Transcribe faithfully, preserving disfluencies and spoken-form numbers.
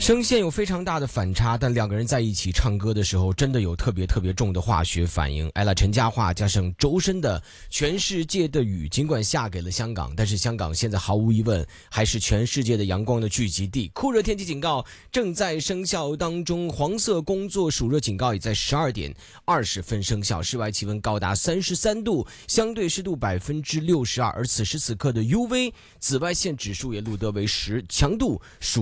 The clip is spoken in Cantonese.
声线有非常大的反差，但两个人在一起唱歌的时候，真的有特别特别重的化学反应。ella陈嘉桦加上周深的《全世界的雨》，尽管下给了香港，但是香港现在毫无疑问还是全世界的阳光的聚集地。酷热天气警告正在生效当中，黄色工作暑热警告也在十二点二十分生效，室外气温高达三十三度，相对湿度百分之六十二，而此时此刻的 U V 紫外线指数也录得为十，强度属